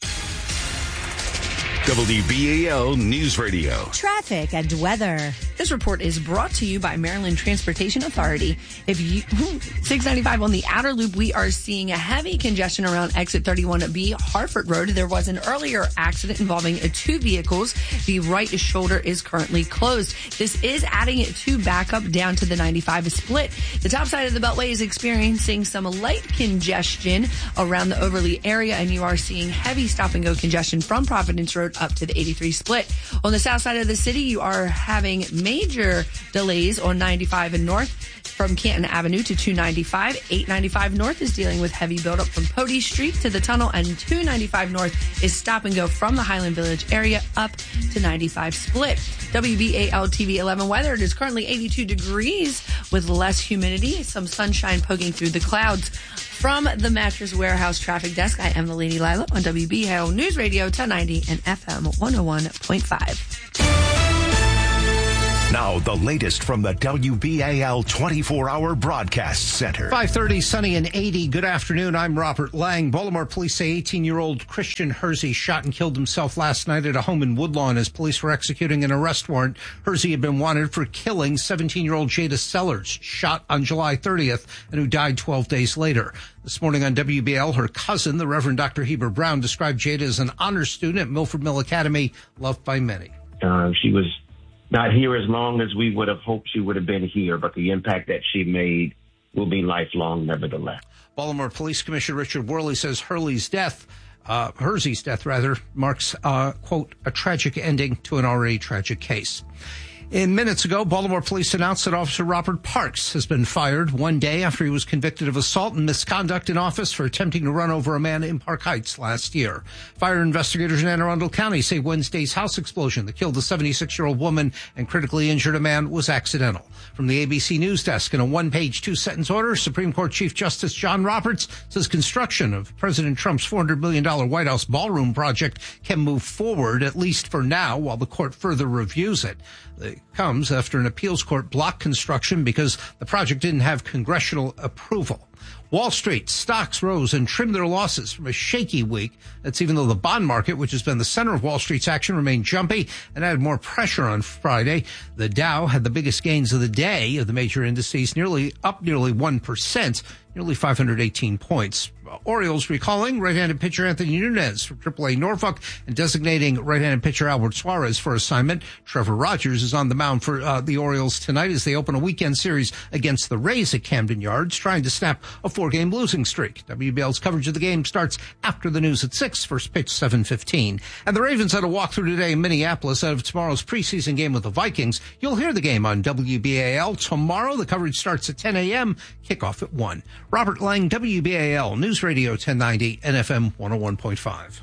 W B A L News Radio. Traffic and weather. This report is brought to you by Maryland Transportation Authority. If you six ninety-five on the outer loop, we are seeing a heavy congestion around exit thirty-one B Harford Road. There was an earlier accident involving two vehicles. The right shoulder is currently closed. This is adding to backup down to the ninety-five split. The top side of the Beltway is experiencing some light congestion around the Overly area, and you are seeing heavy stop and go congestion from Providence Road up to the eighty-three split. On the south side of the city, you are having major delays on ninety-five and north from Canton Avenue to two ninety-five. eight ninety-five north is dealing with heavy buildup from Pody Street to the tunnel, and two ninety-five north is stop and go from the Highland Village area up to ninety-five split. W B A L T V eleven weather. It is currently eighty-two degrees with less humidity, some sunshine poking through the clouds. From the Mattress Warehouse traffic desk, I am the Lady Lila on W B A L News Radio ten ninety and F M one oh one point five. Now, the latest from the W B A L twenty-four hour broadcast center. five thirty, sunny and eighty. Good afternoon. I'm Robert Lang. Baltimore police say eighteen-year-old Christian Hersey shot and killed himself last night at a home in Woodlawn as police were executing an arrest warrant. Hersey had been wanted for killing seventeen-year-old Jada Sellers, shot on July thirtieth, and who died twelve days later. This morning on W B L, her cousin, the Reverend Doctor Heber Brown, described Jada as an honor student at Milford Mill Academy, loved by many. Uh, she was not here as long as we would have hoped she would have been here, but the impact that she made will be lifelong nevertheless. Baltimore Police Commissioner Richard Worley says Hurley's death, uh, Hersey's death rather, marks, uh, quote, a tragic ending to an already tragic case. In minutes ago, Baltimore police announced that Officer Robert Parks has been fired one day after he was convicted of assault and misconduct in office for attempting to run over a man in Park Heights last year. Fire investigators in Anne Arundel County say Wednesday's house explosion that killed a seventy-six-year-old woman and critically injured a man was accidental. From the A B C News Desk, in a one-page, two-sentence order, Supreme Court Chief Justice John Roberts says construction of President Trump's four hundred million dollars White House ballroom project can move forward, at least for now, while the court further reviews it. It comes after an appeals court blocked construction because the project didn't have congressional approval. Wall Street stocks rose and trimmed their losses from a shaky week. That's even though the bond market, which has been the center of Wall Street's action, remained jumpy and added more pressure on Friday. The Dow had the biggest gains of the day of the major indices, nearly up nearly one percent, nearly five hundred eighteen points. Orioles recalling right-handed pitcher Anthony Nunez from triple A Norfolk and designating right-handed pitcher Albert Suarez for assignment. Trevor Rogers is on the mound for uh, the Orioles tonight as they open a weekend series against the Rays at Camden Yards, trying to snap a four-game losing streak. W B L's coverage of the game starts after the news at six, first pitch seven fifteen. And the Ravens had a walkthrough today in Minneapolis out of tomorrow's preseason game with the Vikings. You'll hear the game on W B A L tomorrow. The coverage starts at ten a.m., kickoff at one. Robert Lang, W B A L News Radio ten ninety and F M one oh one point five.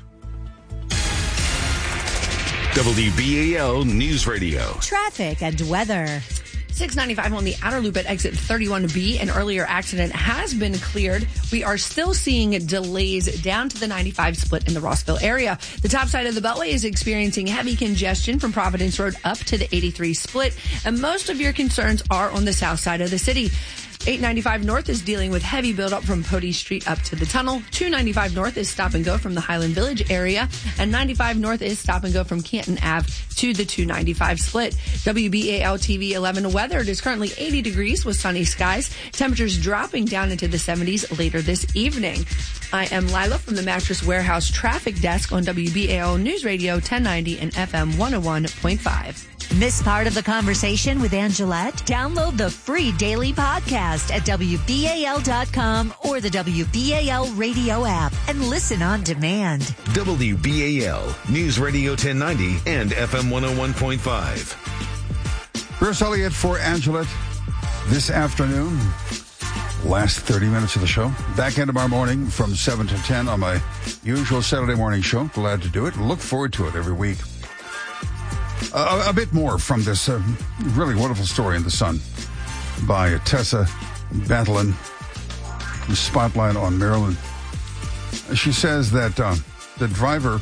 W B A L News Radio. Traffic and weather. six ninety-five on the outer loop at exit thirty-one B. An earlier accident has been cleared. We are still seeing delays down to the ninety-five split in the Rossville area. The top side of the Beltway is experiencing heavy congestion from Providence Road up to the eighty-three split. And most of your concerns are on the south side of the city. eight ninety-five North is dealing with heavy buildup from Pody Street up to the tunnel. two ninety-five North is stop and go from the Highland Village area. And ninety-five North is stop and go from Canton Ave to the two ninety-five split. W B A L T V eleven weather. It is currently eighty degrees with sunny skies. Temperatures dropping down into the seventies later this evening. I am Lila from the Mattress Warehouse traffic desk on W B A L News Radio ten ninety and F M one oh one point five. Miss part of the conversation with Angelette? Download the free daily podcast at W B A L dot com or the W B A L radio app and listen on demand. W B A L News Radio ten ninety and F M one oh one point five. Bruce Elliott for Angelette this afternoon. Last thirty minutes of the show. Back in tomorrow morning from seven to ten on my usual Saturday morning show. Glad to do it. Look forward to it every week. Uh, a bit more from this uh, really wonderful story in The Sun by Tessa Bantlin, Spotlight on Maryland. She says that uh, the driver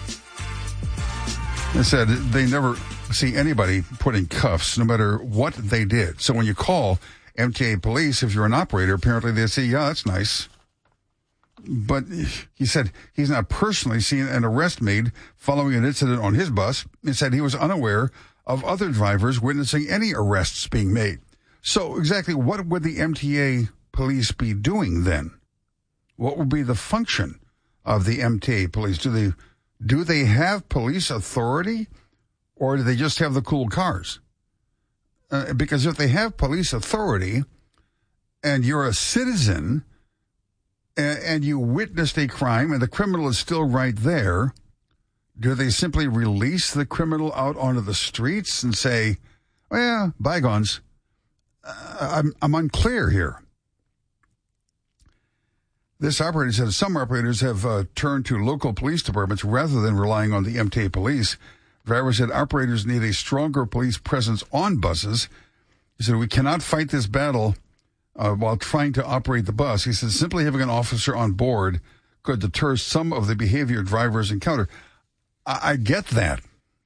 said they never see anybody put in cuffs, no matter what they did. So when you call M T A police, if you're an operator, apparently they say, yeah, that's nice. But he said he's not personally seen an arrest made following an incident on his bus. He said he was unaware of other drivers witnessing any arrests being made. So exactly what would the M T A police be doing then? What would be the function of the M T A police? Do they do they have police authority, or do they just have the cool cars? Uh, because if they have police authority and you're a citizen and, and you witnessed a crime and the criminal is still right there, do they simply release the criminal out onto the streets and say, Well, bygones. Uh, I'm, I'm unclear here. This operator said some operators have uh, turned to local police departments rather than relying on the M T A police. Driver said operators need a stronger police presence on buses. He said, we cannot fight this battle uh, while trying to operate the bus. He said, simply having an officer on board could deter some of the behavior drivers encounter. I, I get that.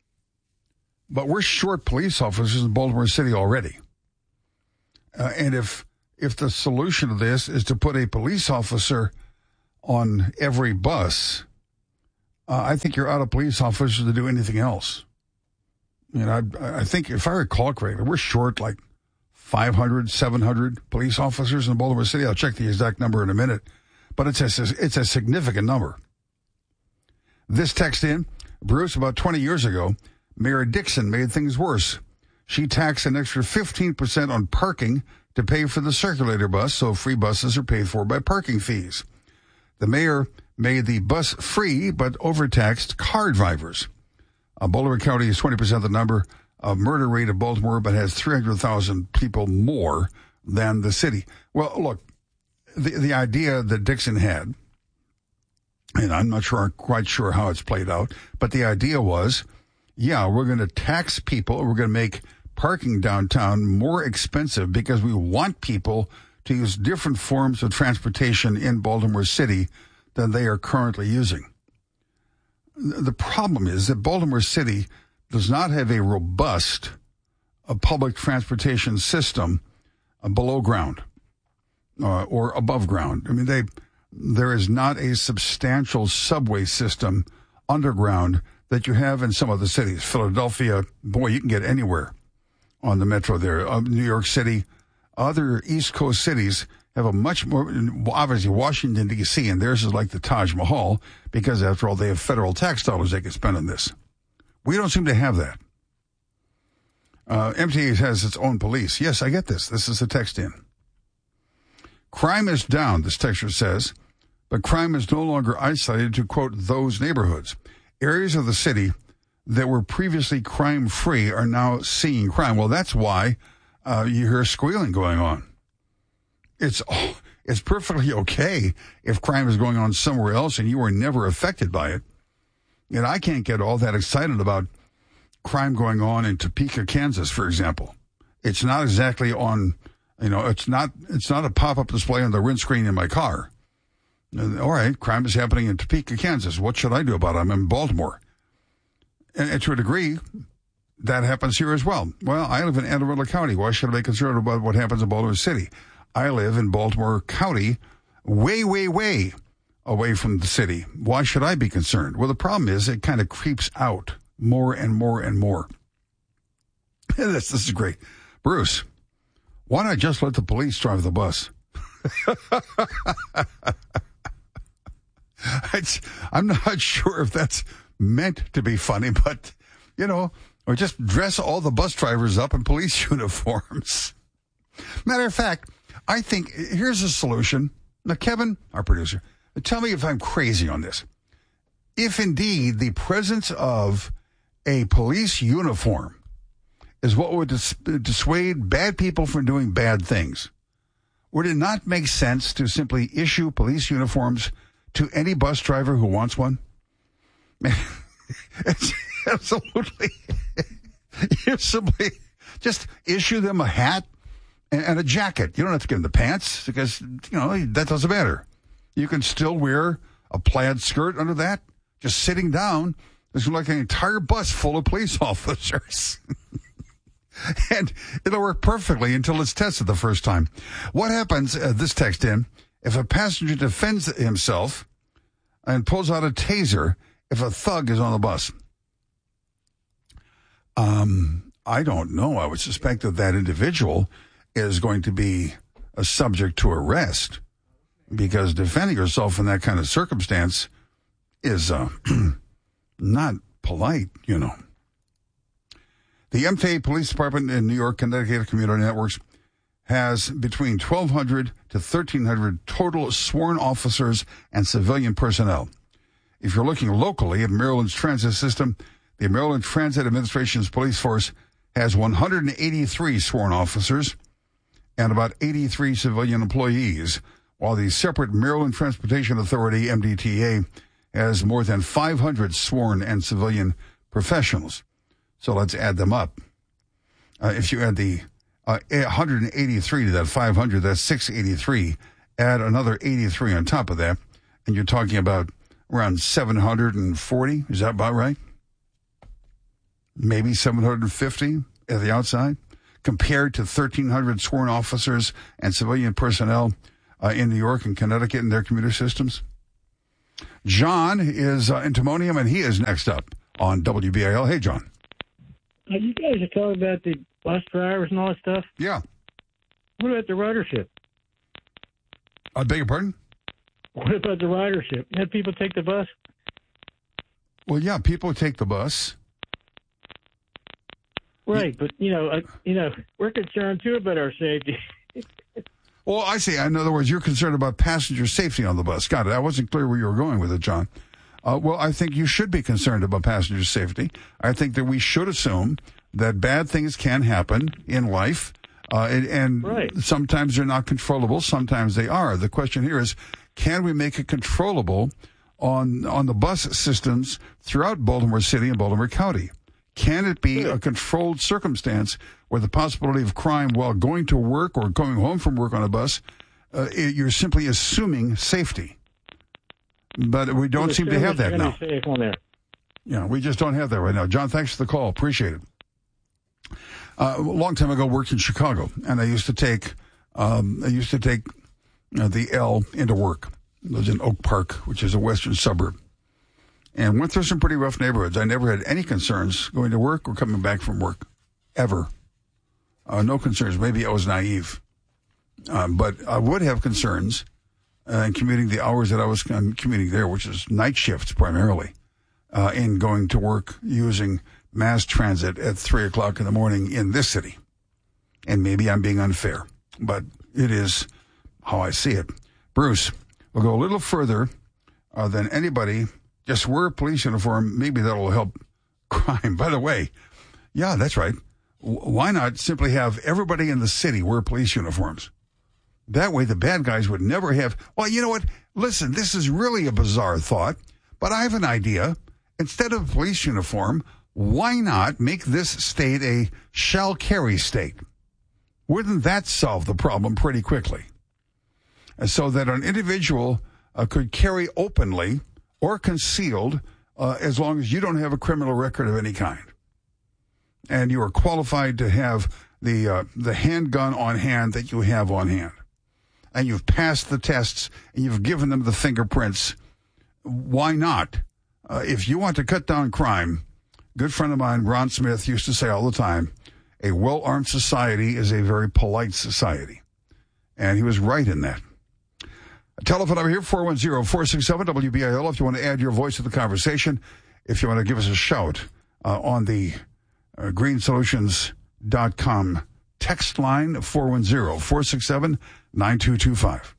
But we're short police officers in Baltimore City already. Uh, and if if the solution to this is to put a police officer on every bus, uh, I think you're out of police officers to do anything else. You know, I, I think if I recall correctly, we're short like five hundred, seven hundred police officers in Baltimore City. I'll check the exact number in a minute, but it's a, it's a significant number. This text in, Bruce, about twenty years ago, Mayor Dixon made things worse. She taxed an extra fifteen percent on parking to pay for the circulator bus, so free buses are paid for by parking fees. The mayor made the bus free, but overtaxed car drivers. Uh, Boulder County is twenty percent the number of murder rate of Baltimore, but has three hundred thousand people more than the city. Well, look, the, the idea that Dixon had, and I'm not sure, quite sure how it's played out, but the idea was, yeah, we're going to tax people. We're going to make parking downtown more expensive because we want people to use different forms of transportation in Baltimore City than they are currently using. The problem is that Baltimore City does not have a robust uh, public transportation system uh, below ground uh, or above ground. I mean, they there is not a substantial subway system underground that you have in some of the cities. Philadelphia, boy, you can get anywhere on the metro there. Uh, New York City, other East Coast cities have a much more, obviously Washington, D C, and theirs is like the Taj Mahal, because after all, they have federal tax dollars they can spend on this. We don't seem to have that. Uh, M T A has its own police. Yes, I get this. This is a text in. Crime is down, this texter says, but crime is no longer isolated to, quote, those neighborhoods. Areas of the city that were previously crime-free are now seeing crime. Well, that's why uh, you hear squealing going on. It's oh, it's perfectly okay if crime is going on somewhere else and you were never affected by it. And I can't get all that excited about crime going on in Topeka, Kansas, for example. It's not exactly on, you know, it's not it's not a pop-up display on the windscreen in my car. All right, crime is happening in Topeka, Kansas. What should I do about it? I'm in Baltimore. And, and to a degree, that happens here as well. Well, I live in Anne Arundel County. Why should I be concerned about what happens in Baltimore City? I live in Baltimore County, way, way, way away from the city. Why should I be concerned? Well, the problem is it kind of creeps out more and more and more. this, this is great. Bruce, why not just let the police drive the bus? It's, I'm not sure if that's meant to be funny, but, you know, or just dress all the bus drivers up in police uniforms. Matter of fact, I think here's a solution. Now, Kevin, our producer, tell me if I'm crazy on this. If indeed the presence of a police uniform is what would dis- dissuade bad people from doing bad things, would it not make sense to simply issue police uniforms to any bus driver who wants one? It's absolutely. You simply just issue them a hat and a jacket. You don't have to give them the pants because, you know, that doesn't matter. You can still wear a plaid skirt under that. Just sitting down, there's like an entire bus full of police officers. And it'll work perfectly until it's tested the first time. What happens, uh, this text in, if a passenger defends himself and pulls out a taser if a thug is on the bus? Um, I don't know. I would suspect that that individual is going to be a subject to arrest because defending yourself in that kind of circumstance is uh, not polite, you know. The M T A Police Department in New York, Connecticut Community Networks has between twelve hundred to thirteen hundred total sworn officers and civilian personnel. If you're looking locally at Maryland's transit system, the Maryland Transit Administration's police force has one hundred eighty-three sworn officers and about eighty-three civilian employees, while the separate Maryland Transportation Authority, M D T A, has more than five hundred sworn and civilian professionals. So let's add them up. Uh, if you add the uh, one hundred eighty-three to that five hundred, that's six hundred eighty-three. Add another eighty-three on top of that, and you're talking about around seven hundred forty. Is that about right? Maybe seven hundred fifty at the outside, compared to thirteen hundred sworn officers and civilian personnel uh, in New York and Connecticut in their commuter systems. John is uh, in Timonium, and he is next up on W B A L. Hey, John. Uh, you guys are talking about the bus drivers and all that stuff? Yeah. What about the ridership? I beg your pardon? What about the ridership? You have people take the bus? Well, yeah, people take the bus. Right, but, you know, uh, you know, we're concerned, too, about our safety. Well, I see. In other words, you're concerned about passenger safety on the bus. Got it. I wasn't clear where you were going with it, John. Uh, well, I think you should be concerned about passenger safety. I think that we should assume that bad things can happen in life, uh, and, and right. sometimes they're not controllable, sometimes they are. The question here is, can we make it controllable on on the bus systems throughout Baltimore City and Baltimore County? Can it be a controlled circumstance where the possibility of crime while going to work or going home from work on a bus, uh, it, you're simply assuming safety? But we don't seem to have that now. Yeah, we just don't have that right now. John, thanks for the call. Appreciate it. Uh, a long time ago, I worked in Chicago, and I used to take um, I used to take uh, the L into work. I was in Oak Park, which is a western suburb, and went through some pretty rough neighborhoods. I never had any concerns going to work or coming back from work, ever. Uh, no concerns. Maybe I was naive, um, but I would have concerns uh, in commuting the hours that I was um, commuting there, which is night shifts primarily, uh, in going to work using mass transit at three o'clock in the morning in this city. And maybe I'm being unfair, but it is how I see it. Bruce, we'll go a little further uh, than anybody. Just wear a police uniform. Maybe that'll help crime. By the way, yeah, that's right. W- why not simply have everybody in the city wear police uniforms? That way the bad guys would never have. Well, you know what? Listen, this is really a bizarre thought, but I have an idea. Instead of a police uniform, why not make this state a shall carry state? Wouldn't that solve the problem pretty quickly? And so that an individual uh, could carry openly or concealed uh, as long as you don't have a criminal record of any kind. And you are qualified to have the uh, the handgun on hand that you have on hand. And you've passed the tests and you've given them the fingerprints. Why not? Uh, if you want to cut down crime, good friend of mine, Ron Smith, used to say all the time, a well-armed society is a very polite society. And he was right in that. Telephone number here, four one zero, four six seven, W B I L, if you want to add your voice to the conversation, if you want to give us a shout uh, on the uh, green solutions dot com text line, four one zero, four six seven, nine two two five.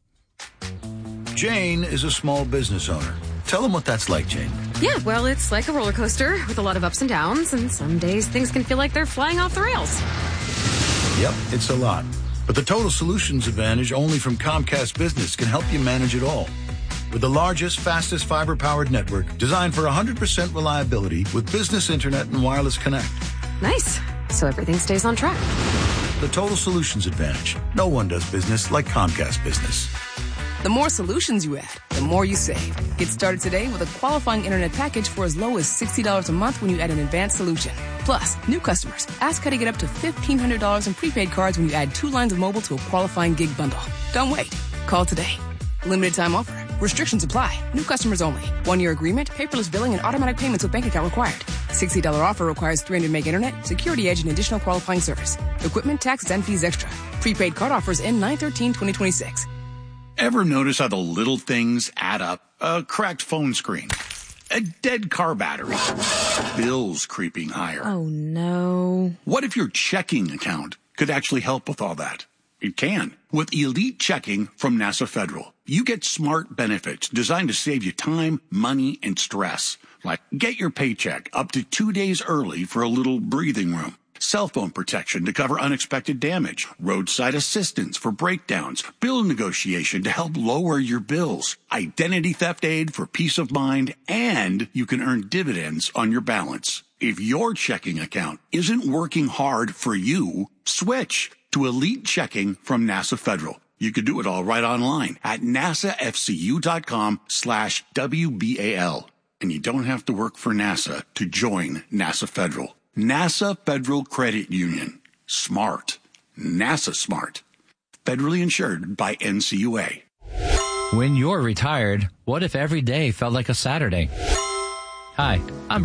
Jane is a small business owner. Tell them what that's like, Jane. Yeah, well, it's like a roller coaster with a lot of ups and downs, and some days things can feel like they're flying off the rails. Yep, it's a lot. But the Total Solutions Advantage only from Comcast Business can help you manage it all. With the largest, fastest fiber-powered network designed for one hundred percent reliability with business internet and wireless connect. Nice. So everything stays on track. The Total Solutions Advantage. No one does business like Comcast Business. The more solutions you add, the more you save. Get started today with a qualifying internet package for as low as sixty dollars a month when you add an advanced solution. Plus, new customers, ask how to get up to fifteen hundred dollars in prepaid cards when you add two lines of mobile to a qualifying gig bundle. Don't wait. Call today. Limited time offer. Restrictions apply. New customers only. One-year agreement, paperless billing, and automatic payments with bank account required. sixty dollars offer requires three hundred meg internet, security edge, and additional qualifying service. Equipment, taxes, and fees extra. Prepaid card offers end nine thirteen twenty twenty-six. Ever notice how the little things add up? A cracked phone screen, a dead car battery, bills creeping higher. Oh, no. What if your checking account could actually help with all that? It can. With Elite Checking from NASA Federal, you get smart benefits designed to save you time, money, and stress. Like get your paycheck up to two days early for a little breathing room. cell phone protection to cover unexpected damage, roadside assistance for breakdowns, bill negotiation to help lower your bills, identity theft aid for peace of mind, and you can earn dividends on your balance. If your checking account isn't working hard for you, switch to Elite Checking from NASA Federal. You can do it all right online at nasafcu.com slash WBAL. And you don't have to work for NASA to join NASA Federal. NASA Federal Credit Union. Smart. NASA smart. Federally insured by N C U A. When you're retired, what if every day felt like a Saturday? Hi, I'm